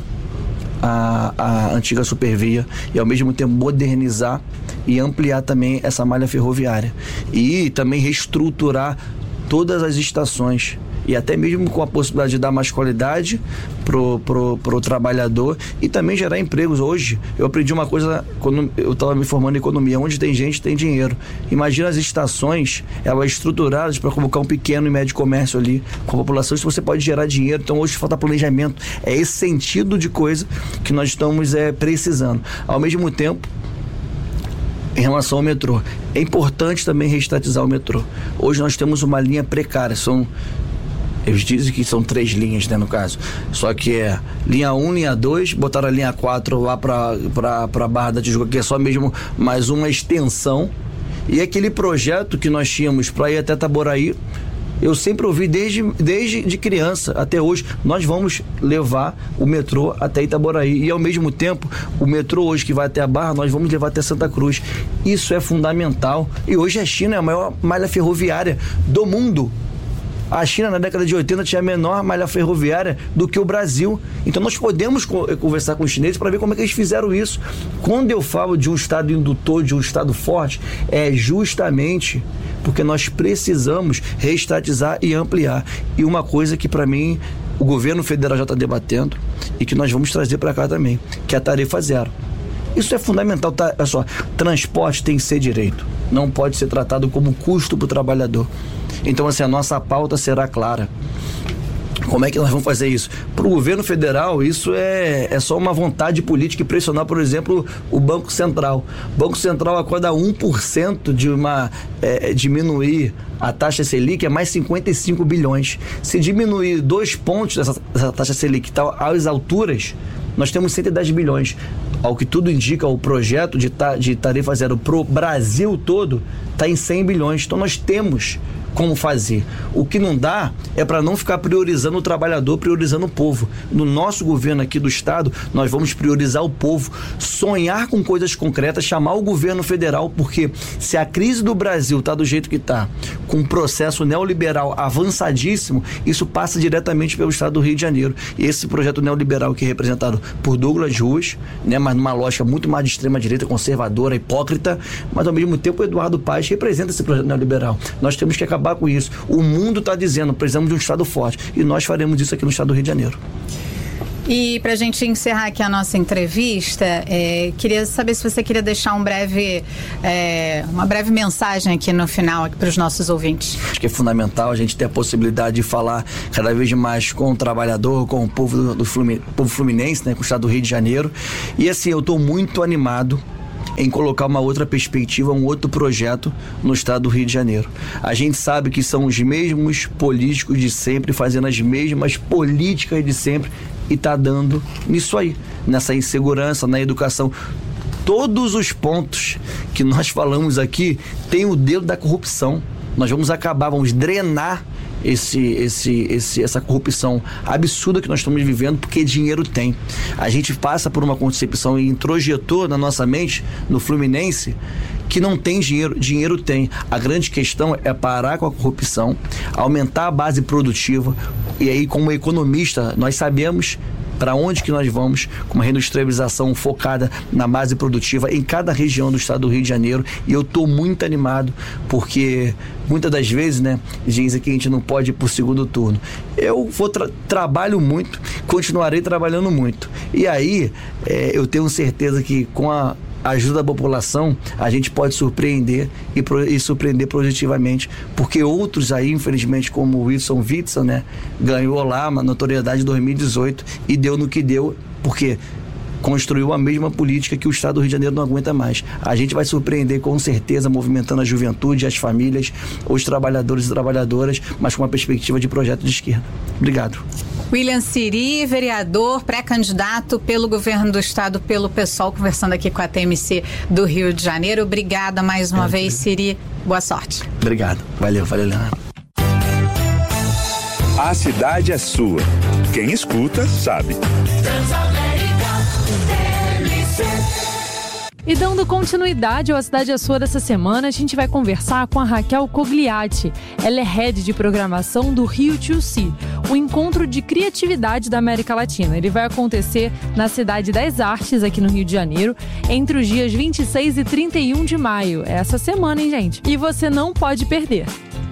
a antiga Supervia e ao mesmo tempo modernizar e ampliar também essa malha ferroviária. E também reestruturar todas as estações. E até mesmo com a possibilidade de dar mais qualidade pro trabalhador e também gerar empregos. Hoje, eu aprendi uma coisa quando eu estava me formando em economia: onde tem gente, tem dinheiro. Imagina as estações, elas estruturadas para colocar um pequeno e médio comércio ali com a população, isso você pode gerar dinheiro. Então hoje falta planejamento. É esse sentido de coisa que nós estamos precisando. Ao mesmo tempo, em relação ao metrô, é importante também reestatizar o metrô. Hoje nós temos uma linha precária, eles dizem que são 3 linhas, né, no caso. Só que linha 1, linha 2, botaram a linha 4 lá pra Barra da Tijuca, que é só mesmo mais uma extensão. E aquele projeto que nós tínhamos para ir até Itaboraí, eu sempre ouvi desde de criança até hoje, nós vamos levar o metrô até Itaboraí. E ao mesmo tempo, o metrô hoje que vai até a Barra, nós vamos levar até Santa Cruz. Isso é fundamental. E hoje a China é a maior malha ferroviária do mundo. A China, na década de 80, tinha a menor malha ferroviária do que o Brasil. Então, nós podemos conversar com os chineses para ver como é que eles fizeram isso. Quando eu falo de um Estado indutor, de um Estado forte, é justamente porque nós precisamos reestatizar e ampliar. E uma coisa que, para mim, o governo federal já está debatendo e que nós vamos trazer para cá também, que é a tarifa zero. Isso é fundamental, tá? Olha só, transporte tem que ser direito. Não pode ser tratado como custo para o trabalhador. Então, assim, a nossa pauta será clara. Como é que nós vamos fazer isso? Para o governo federal, isso é só uma vontade política e pressionar, por exemplo, o Banco Central. O Banco Central, a cada 1% de diminuir a taxa Selic, é mais 55 bilhões. Se diminuir 2 pontos dessa taxa Selic às alturas, nós temos 110 bilhões. Ao que tudo indica, o projeto de tarifa zero para o Brasil todo está em 100 bilhões. Então, nós temos como fazer. O que não dá é para não ficar priorizando o trabalhador, priorizando o povo. No nosso governo aqui do Estado, nós vamos priorizar o povo, sonhar com coisas concretas, chamar o governo federal, porque se a crise do Brasil está do jeito que está, com um processo neoliberal avançadíssimo, isso passa diretamente pelo Estado do Rio de Janeiro. E esse projeto neoliberal que é representado por Douglas Ruas, né, mas numa lógica muito mais de extrema-direita, conservadora, hipócrita, mas ao mesmo tempo o Eduardo Paes representa esse projeto neoliberal. Nós temos que acabar com isso. O mundo está dizendo, precisamos de um Estado forte. E nós faremos isso aqui no Estado do Rio de Janeiro. E para a gente encerrar aqui a nossa entrevista, queria saber se você queria deixar uma breve mensagem aqui no final para os nossos ouvintes. Acho que é fundamental a gente ter a possibilidade de falar cada vez mais com o trabalhador, com o povo povo fluminense, né, com o Estado do Rio de Janeiro. E assim, eu estou muito animado em colocar uma outra perspectiva, um outro projeto no Estado do Rio de Janeiro. A gente sabe que são os mesmos políticos de sempre, fazendo as mesmas políticas de sempre, e está dando nisso aí, nessa insegurança, na educação. Todos os pontos que nós falamos aqui tem o dedo da corrupção. Nós vamos acabar, vamos drenar essa corrupção absurda que nós estamos vivendo, porque dinheiro tem. A gente passa por uma concepção e introjetou na nossa mente, no Fluminense, que não tem dinheiro. Dinheiro tem. A grande questão é parar com a corrupção, aumentar a base produtiva, e aí, como economista, nós sabemos para onde que nós vamos, com uma reindustrialização focada na base produtiva em cada região do Estado do Rio de Janeiro. E eu estou muito animado, porque muitas das vezes, né, dizem que a gente não pode ir para o segundo turno. Eu trabalho muito, continuarei trabalhando muito. E aí, eu tenho certeza que com a ajuda da população, a gente pode surpreender e surpreender positivamente, porque outros aí, infelizmente, como o Wilson Witzel, né, ganhou lá uma notoriedade em 2018 e deu no que deu, porque construiu a mesma política que o Estado do Rio de Janeiro não aguenta mais. A gente vai surpreender com certeza, movimentando a juventude, as famílias, os trabalhadores e trabalhadoras, mas com uma perspectiva de projeto de esquerda. Obrigado. William Siri, vereador, pré-candidato pelo governo do Estado, pelo PSOL, conversando aqui com a TMC do Rio de Janeiro. Obrigada mais uma vez, Siri. Boa sorte. Obrigado. Valeu, Leonardo. A cidade é sua. Quem escuta, sabe. E dando continuidade ao A Cidade é Sua dessa semana, a gente vai conversar com a Raquel Cogliatti. Ela é head de programação do Rio to See, o encontro de criatividade da América Latina. Ele vai acontecer na Cidade das Artes, aqui no Rio de Janeiro, entre os dias 26 e 31 de maio. É essa semana, hein, gente? E você não pode perder.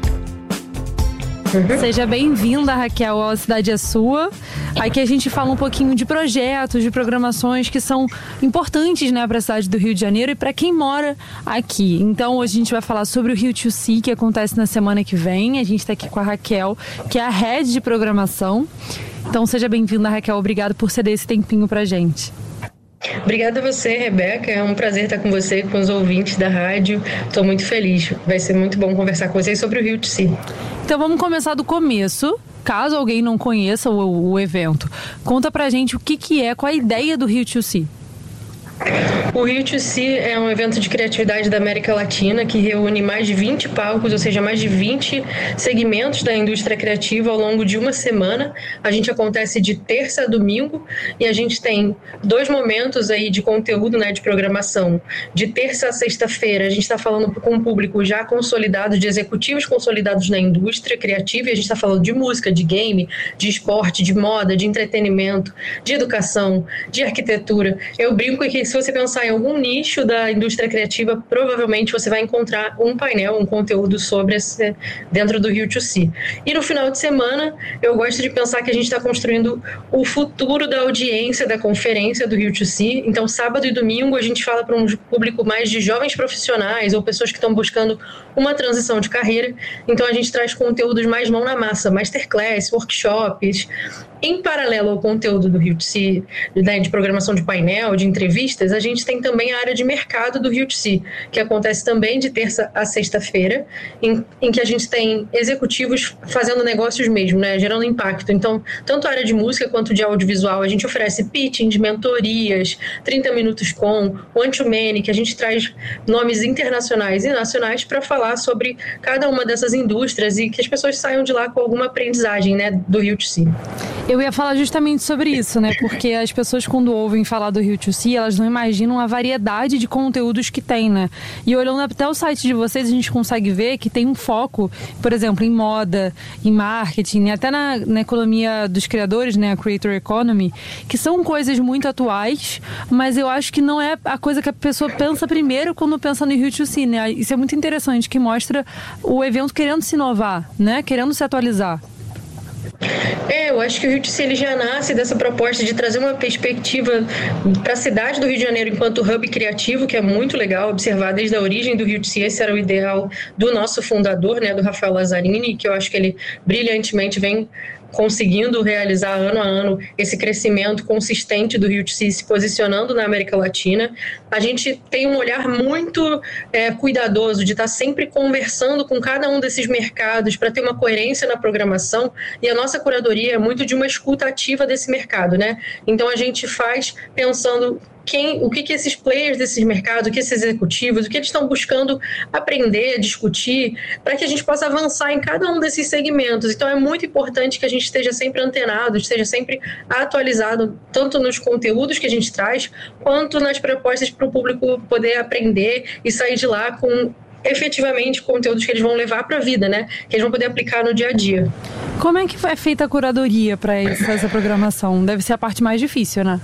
Seja bem-vinda, Raquel, ao A Cidade é Sua. Aqui a gente fala um pouquinho de projetos, de programações que são importantes, né, para a cidade do Rio de Janeiro e para quem mora aqui. Então, hoje a gente vai falar sobre o Rio to See, que acontece na semana que vem. A gente está aqui com a Raquel, que é a head de programação. Então, seja bem-vinda, Raquel. Obrigado por ceder esse tempinho pra gente. Obrigada a você, Rebeca. É um prazer estar com você, com os ouvintes da rádio. Estou muito feliz. Vai ser muito bom conversar com vocês sobre o Rio to See. Então vamos começar do começo. Caso alguém não conheça o evento, conta pra gente o que é, qual a ideia do Rio to See. O Rio2C é um evento de criatividade da América Latina que reúne mais de 20 palcos, ou seja, mais de 20 segmentos da indústria criativa ao longo de uma semana. A gente acontece de terça a domingo e a gente tem 2 momentos aí de conteúdo, né, de programação. De terça a sexta-feira, a gente está falando com um público já consolidado, de executivos consolidados na indústria criativa, e a gente está falando de música, de game, de esporte, de moda, de entretenimento, de educação, de arquitetura. Eu brinco que se você pensar em algum nicho da indústria criativa, provavelmente você vai encontrar um painel, um conteúdo sobre esse dentro do Rio2C. E no final de semana, eu gosto de pensar que a gente está construindo o futuro da audiência da conferência do Rio2C. Então, sábado e domingo, a gente fala para um público mais de jovens profissionais ou pessoas que estão buscando uma transição de carreira. Então, a gente traz conteúdos mais mão na massa, masterclass, workshops. Em paralelo ao conteúdo do Rio2C, né, de programação de painel, de entrevistas, a gente tem também a área de mercado do Rio2C, que acontece também de terça a sexta-feira, em que a gente tem executivos fazendo negócios mesmo, né, gerando impacto. Então, tanto a área de música quanto de audiovisual, a gente oferece pitching, mentorias, 30 minutos com, One to Many, que a gente traz nomes internacionais e nacionais para falar sobre cada uma dessas indústrias e que as pessoas saiam de lá com alguma aprendizagem, né, do Rio2C. Eu ia falar justamente sobre isso, né? Porque as pessoas, quando ouvem falar do Rio2C, elas não imaginam a variedade de conteúdos que tem, né? E olhando até o site de vocês, a gente consegue ver que tem um foco, por exemplo, em moda, em marketing, até na economia dos criadores, né? A Creator Economy, que são coisas muito atuais, mas eu acho que não é a coisa que a pessoa pensa primeiro quando pensa no Rio2C, né? Isso é muito interessante, que mostra o evento querendo se inovar, né? Querendo se atualizar. Eu acho que o Rio2C ele já nasce dessa proposta de trazer uma perspectiva para a cidade do Rio de Janeiro enquanto hub criativo, que é muito legal observar desde a origem do Rio2C. Esse era o ideal do nosso fundador, né, do Rafael Lazzarini, que eu acho que ele brilhantemente vem conseguindo realizar ano a ano esse crescimento consistente do Rio2C se posicionando na América Latina. A gente tem um olhar muito cuidadoso de estar sempre conversando com cada um desses mercados para ter uma coerência na programação, e a nossa curadoria é muito de uma escuta ativa desse mercado, né? Então a gente faz pensando o que esses players desses mercados, o que esses executivos, o que eles estão buscando aprender, discutir, para que a gente possa avançar em cada um desses segmentos. Então é muito importante que a gente esteja sempre antenado, esteja sempre atualizado, tanto nos conteúdos que a gente traz, quanto nas propostas para o público poder aprender e sair de lá com efetivamente conteúdos que eles vão levar para a vida, né? Que eles vão poder aplicar no dia a dia. Como é que é feita a curadoria para essa programação? Deve ser a parte mais difícil, né?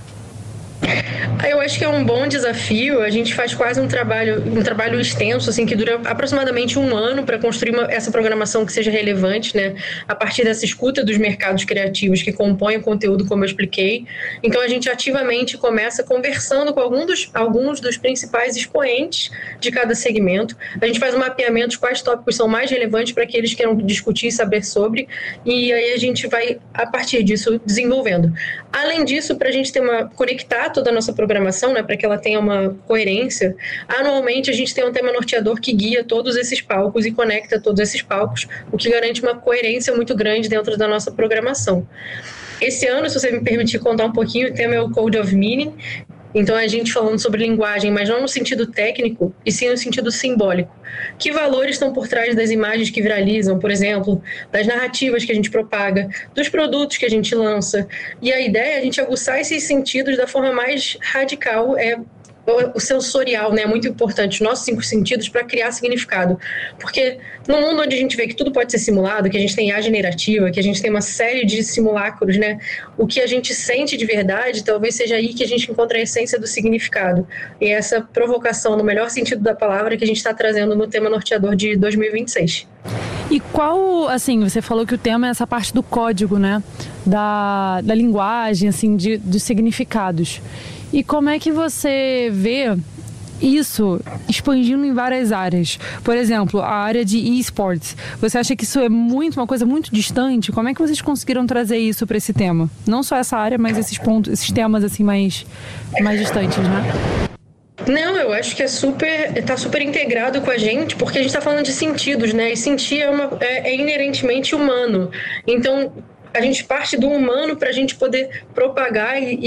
Eu acho que é um bom desafio. A gente faz quase um trabalho extenso, assim, que dura aproximadamente 1 ano para construir essa programação que seja relevante, né? A partir dessa escuta dos mercados criativos que compõem o conteúdo, como eu expliquei. Então a gente ativamente começa conversando com alguns dos principais expoentes de cada segmento. A gente faz um mapeamento de quais tópicos são mais relevantes para que eles queiram discutir e saber sobre, e aí a gente vai, a partir disso, desenvolvendo. Além disso, para a gente conectar toda a nossa programação, né, para que ela tenha uma coerência, anualmente a gente tem um tema norteador que guia todos esses palcos e conecta todos esses palcos, o que garante uma coerência muito grande dentro da nossa programação. Esse ano, se você me permitir contar um pouquinho, o tema é o Code of Meaning. Então, a gente falando sobre linguagem, mas não no sentido técnico, e sim no sentido simbólico. Que valores estão por trás das imagens que viralizam, por exemplo, das narrativas que a gente propaga, dos produtos que a gente lança. E a ideia é a gente aguçar esses sentidos da forma mais radical, o sensorial, né, é muito importante, os nossos 5 sentidos para criar significado. Porque no mundo onde a gente vê que tudo pode ser simulado, que a gente tem IA generativa, que a gente tem uma série de simulacros, né, o que a gente sente de verdade, talvez seja aí que a gente encontra a essência do significado. E essa provocação, no melhor sentido da palavra, que a gente está trazendo no tema norteador de 2026. E qual, assim, você falou que o tema é essa parte do código, né, da linguagem, assim, dos significados. E como é que você vê isso expandindo em várias áreas? Por exemplo, a área de esports. Você acha que isso é uma coisa muito distante? Como é que vocês conseguiram trazer isso para esse tema? Não só essa área, mas esses temas assim mais distantes, né? Não, eu acho que está super integrado com a gente, porque a gente está falando de sentidos, né? E sentir é inerentemente humano. Então, a gente parte do humano para a gente poder propagar e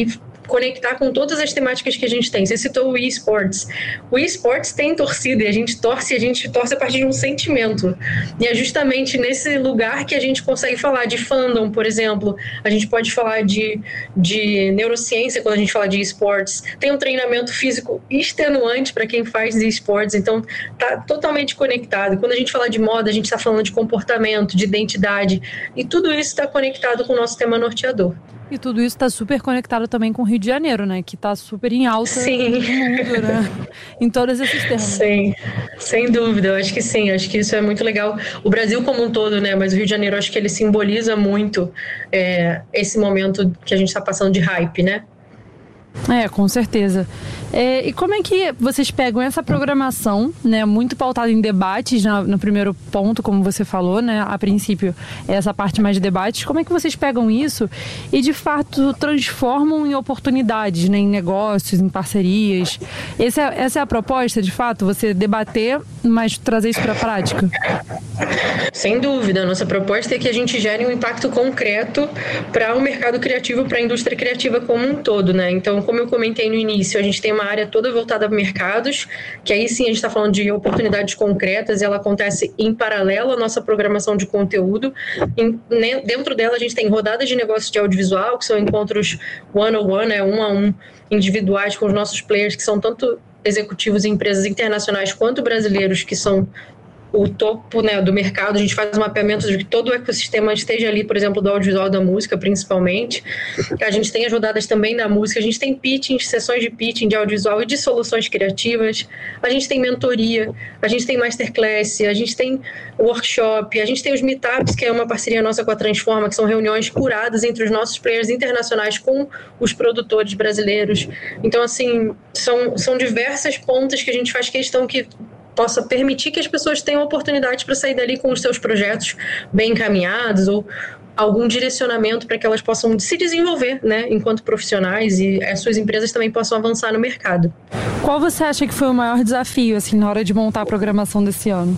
conectar com todas as temáticas que a gente tem. Você citou o eSports. O eSports tem torcida e a gente torce a partir de um sentimento. E é justamente nesse lugar que a gente consegue falar de fandom, por exemplo. A gente pode falar de neurociência quando a gente fala de eSports. Tem um treinamento físico extenuante para quem faz eSports, então tá totalmente conectado. Quando a gente fala de moda, a gente está falando de comportamento, de identidade, e tudo isso está conectado com o nosso tema norteador. E tudo isso está super conectado também com o Rio de Janeiro, né? Que está super em alta sim. no mundo, né? Em todos esses termos. Sim, sem dúvida. Eu acho que sim. Acho que isso é muito legal. O Brasil como um todo, né? Mas o Rio de Janeiro, acho que ele simboliza muito esse momento que a gente está passando de hype, né? Com certeza. E como é que vocês pegam essa programação, né, muito pautada em debates, no primeiro ponto, como você falou, né, a princípio, essa parte mais de debates, como é que vocês pegam isso e, de fato, transformam em oportunidades, né, em negócios, em parcerias? Essa é a proposta, de fato, você debater, mas trazer isso para a prática? Sem dúvida. A nossa proposta é que a gente gere um impacto concreto para o mercado criativo, para a indústria criativa como um todo, né? Então, como eu comentei no início, a gente tem uma área toda voltada a mercados, que aí sim a gente está falando de oportunidades concretas, e ela acontece em paralelo à nossa programação de conteúdo. Dentro dela a gente tem rodadas de negócios de audiovisual, que são encontros one-on-one, um a um, individuais com os nossos players, que são tanto executivos em empresas internacionais quanto brasileiros, que são o topo, né, do mercado. A gente faz um mapeamento de que todo o ecossistema esteja ali, por exemplo, do audiovisual, da música, principalmente. A gente tem as rodadas também da música, a gente tem pitching, sessões de pitching de audiovisual e de soluções criativas, a gente tem mentoria, a gente tem masterclass, a gente tem workshop, a gente tem os meetups, que é uma parceria nossa com a Transforma, que são reuniões curadas entre os nossos players internacionais com os produtores brasileiros. Então, assim, são diversas pontas que a gente faz questão que possa permitir que as pessoas tenham oportunidade para sair dali com os seus projetos bem encaminhados ou algum direcionamento para que elas possam se desenvolver, né, enquanto profissionais, e as suas empresas também possam avançar no mercado. Qual você acha que foi o maior desafio, assim, na hora de montar a programação desse ano?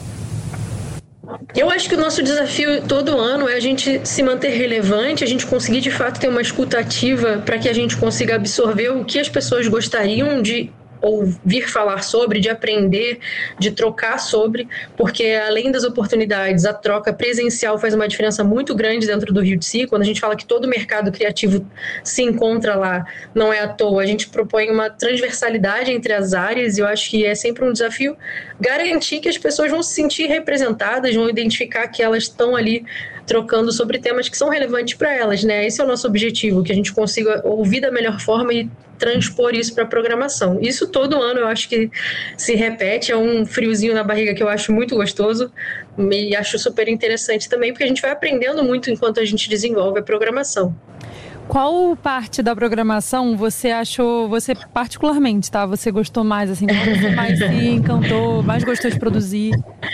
Eu acho que o nosso desafio todo ano é a gente se manter relevante, a gente conseguir de fato ter uma escuta ativa para que a gente consiga absorver o que as pessoas gostariam de ouvir falar sobre, de aprender, de trocar sobre, porque além das oportunidades, a troca presencial faz uma diferença muito grande dentro do Rio de Si. Quando a gente fala que todo o mercado criativo se encontra lá, não é à toa, a gente propõe uma transversalidade entre as áreas, e eu acho que é sempre um desafio garantir que as pessoas vão se sentir representadas, vão identificar que elas estão ali trocando sobre temas que são relevantes para elas, né? Esse é o nosso objetivo, que a gente consiga ouvir da melhor forma e transpor isso para a programação. Isso todo ano eu acho que se repete, é um friozinho na barriga que eu acho muito gostoso e acho super interessante também, porque a gente vai aprendendo muito enquanto a gente desenvolve a programação. Qual parte da programação você achou, você particularmente, tá? Você gostou mais, assim, você mais se encantou, mais gostou de produzir?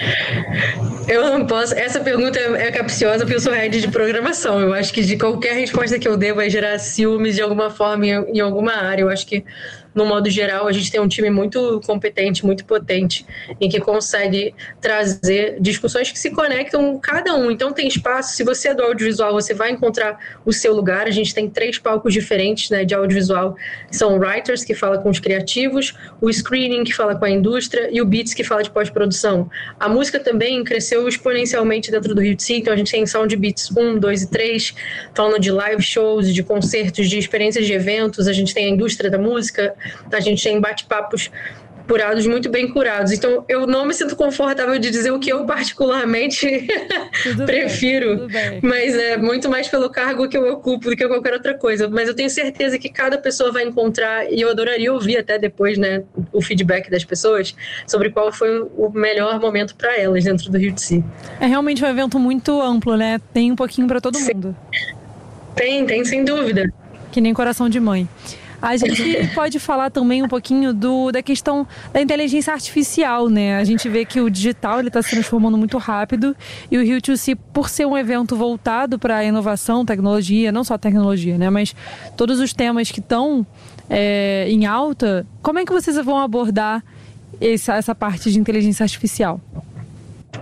Eu não posso, essa pergunta é capciosa porque eu sou head de programação. Eu acho que de qualquer resposta que eu dê vai gerar ciúmes de alguma forma em alguma área. Eu acho que, no modo geral, a gente tem um time muito competente, muito potente, em que consegue trazer discussões que se conectam cada um. Então tem espaço, se você é do audiovisual, você vai encontrar o seu lugar. A gente tem 3 palcos diferentes, né, de audiovisual, que são o Writers, que fala com os criativos, o Screening, que fala com a indústria, e o Beats, que fala de pós-produção. A música também cresceu exponencialmente dentro do Rio de Si, então a gente tem Sound Beats 1, 2 e 3, falando de live shows, de concertos, de experiências de eventos. A gente tem a indústria da música, a gente tem bate-papos curados, muito bem curados. Então, eu não me sinto confortável de dizer o que eu particularmente prefiro, mas é muito mais pelo cargo que eu ocupo do que qualquer outra coisa. Mas eu tenho certeza que cada pessoa vai encontrar, e eu adoraria ouvir até depois, né, o feedback das pessoas sobre qual foi o melhor momento para elas dentro do Rio de Si. É realmente um evento muito amplo, né? Tem um pouquinho para todo mundo. Tem, sem dúvida. Que nem coração de mãe. A gente pode falar também um pouquinho da questão da inteligência artificial, né? A gente vê que o digital está se transformando muito rápido, e o Rio de Si, por ser um evento voltado para a inovação, tecnologia, não só tecnologia, né? Mas todos os temas que estão em alta, como é que vocês vão abordar essa parte de inteligência artificial?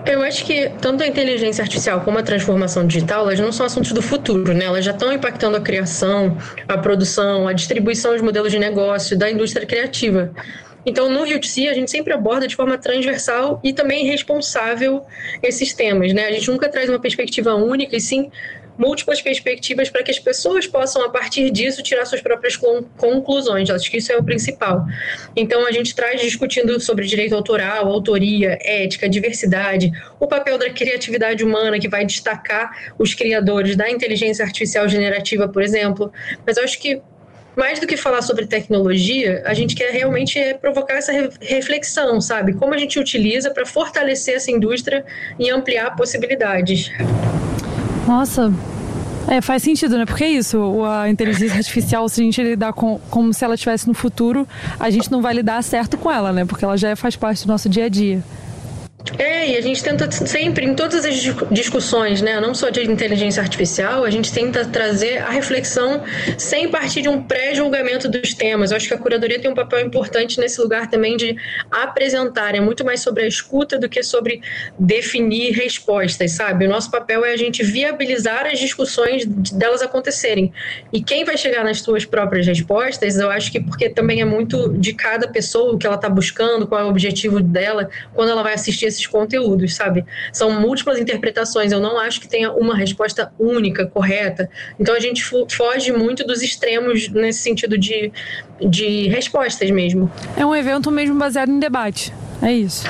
Eu acho que tanto a inteligência artificial como a transformação digital, elas não são assuntos do futuro, né? Elas já estão impactando a criação, a produção, a distribuição dos modelos de negócio da indústria criativa. Então, no Rio2C, a gente sempre aborda de forma transversal e também responsável esses temas, né? A gente nunca traz uma perspectiva única, e sim múltiplas perspectivas para que as pessoas possam, a partir disso, tirar suas próprias conclusões. Acho que isso é o principal. Então, a gente traz discutindo sobre direito autoral, autoria, ética, diversidade, o papel da criatividade humana, que vai destacar os criadores da inteligência artificial generativa, por exemplo. Mas eu acho que, mais do que falar sobre tecnologia, a gente quer realmente provocar essa reflexão, sabe? Como a gente utiliza para fortalecer essa indústria e ampliar possibilidades. Nossa, faz sentido, né? Porque é isso, a inteligência artificial, se a gente lidar como se ela estivesse no futuro, a gente não vai lidar certo com ela, né? Porque ela já faz parte do nosso dia a dia. E a gente tenta sempre, em todas as discussões, né, não só de inteligência artificial, a gente tenta trazer a reflexão sem partir de um pré-julgamento dos temas. Eu acho que a curadoria tem um papel importante nesse lugar também de apresentar, é muito mais sobre a escuta do que sobre definir respostas, sabe? O nosso papel é a gente viabilizar as discussões delas acontecerem. E quem vai chegar nas suas próprias respostas, eu acho que porque também é muito de cada pessoa o que ela está buscando, qual é o objetivo dela, quando ela vai assistir esses conteúdos, sabe? São múltiplas interpretações, eu não acho que tenha uma resposta única, correta. Então a gente foge muito dos extremos nesse sentido de respostas mesmo. É um evento mesmo baseado em debate, é isso.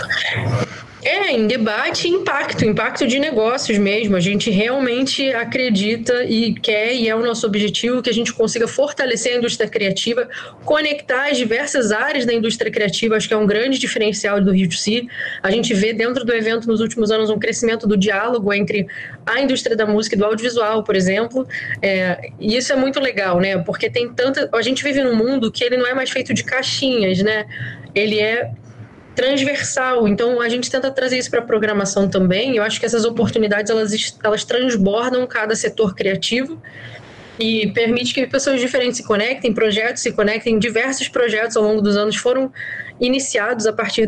Em debate e impacto de negócios mesmo. A gente realmente acredita e quer, e é o nosso objetivo, que a gente consiga fortalecer a indústria criativa, conectar as diversas áreas da indústria criativa. Acho que é um grande diferencial do Rio2C. A gente vê dentro do evento, nos últimos anos, um crescimento do diálogo entre a indústria da música e do audiovisual, por exemplo. E isso é muito legal, né? Porque tem tanta... A gente vive num mundo que ele não é mais feito de caixinhas, né? Ele é transversal, então a gente tenta trazer isso para a programação também. Eu acho que essas oportunidades elas transbordam cada setor criativo e permite que pessoas diferentes se conectem, projetos se conectem. Diversos projetos ao longo dos anos foram iniciados a partir